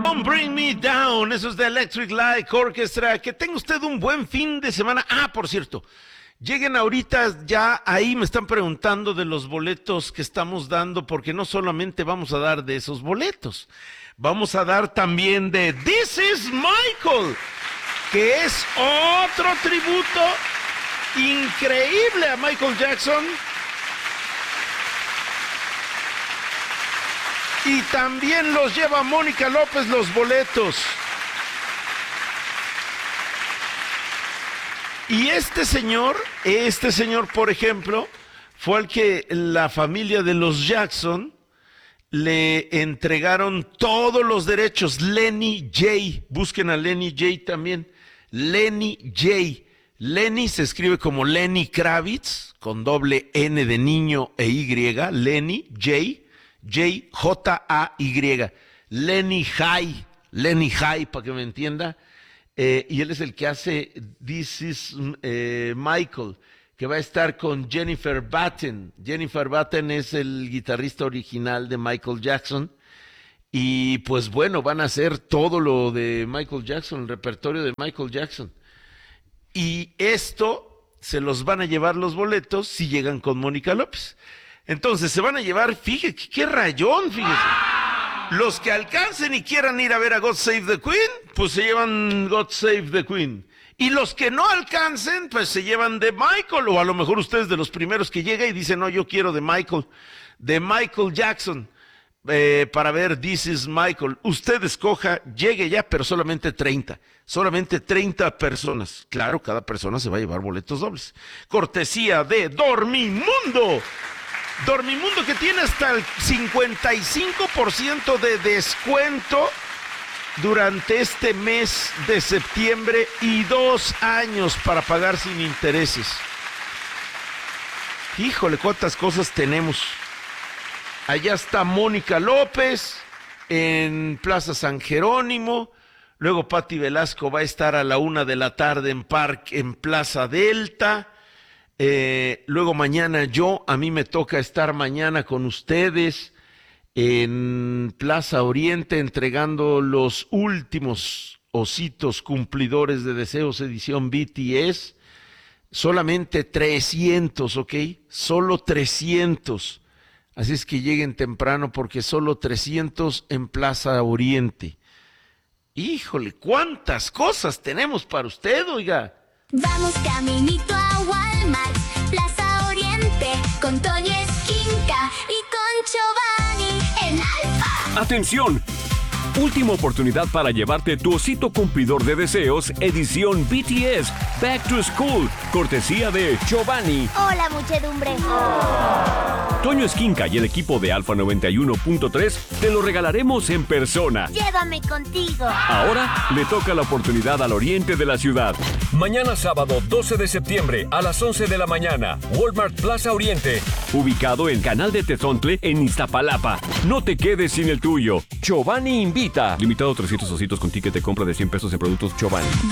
Don't Bring Me Down, eso es de Electric Light Orchestra. Que tenga usted un buen fin de semana. Por cierto, lleguen ahorita ya ahí, me están preguntando de los boletos que estamos dando, porque no solamente vamos a dar de esos boletos, vamos a dar también de This Is Michael, que es otro tributo increíble a Michael Jackson. Y también los lleva Mónica López los boletos. Y este señor, por ejemplo, fue al que la familia de los Jackson le entregaron todos los derechos. Lenny J, busquen a Lenny J también. Lenny J. Lenny se escribe como Lenny Kravitz, con doble N de niño e Y. Lenny J. J-J-A-Y, Lenny High, para que me entienda, y él es el que hace This Is Michael, que va a estar con Jennifer Batten. Jennifer Batten es el guitarrista original de Michael Jackson, y pues bueno, van a hacer todo lo de Michael Jackson, el repertorio de Michael Jackson, y esto se los van a llevar los boletos si llegan con Mónica López. Entonces se van a llevar, fíjese, qué rayón, fíjese. Los que alcancen y quieran ir a ver a God Save the Queen, pues se llevan God Save the Queen. Y los que no alcancen, pues se llevan de Michael, o a lo mejor ustedes de los primeros que llega y dicen, no, yo quiero de Michael Jackson, para ver This Is Michael. Usted escoja, llegue ya, pero solamente 30 personas. Claro, cada persona se va a llevar boletos dobles. Cortesía de Dormimundo. Dormimundo, que tiene hasta el 55% de descuento durante este mes de septiembre y 2 años para pagar sin intereses. Híjole, cuántas cosas tenemos. Allá está Mónica López en Plaza San Jerónimo. Luego Pati Velasco va a estar a la 1:00 p.m. en Plaza Delta. Luego mañana a mí me toca estar mañana con ustedes en Plaza Oriente entregando los últimos ositos cumplidores de deseos edición BTS. Solamente 300, ¿ok? Solo 300. Así es que lleguen temprano porque solo 300 en Plaza Oriente. Híjole, cuántas cosas tenemos para usted, oiga. Vamos caminito a Walmart, Plaza Oriente, con Toño Esquinca y con Giovanni en Alfa. ¡Atención! Última oportunidad para llevarte tu osito cumplidor de deseos, edición BTS, Back to School, cortesía de Giovanni. Hola, muchedumbre. Toño Esquinca y el equipo de Alfa 91.3 te lo regalaremos en persona. Llévame contigo. Ahora le toca la oportunidad al oriente de la ciudad. Mañana sábado 12 de septiembre a las 11 de la mañana, Walmart Plaza Oriente, ubicado en Canal de Tezontle en Iztapalapa. No te quedes sin el tuyo. Giovanni invita. Limitado a 300 ositos con ticket de compra de $100 en productos Giovanni.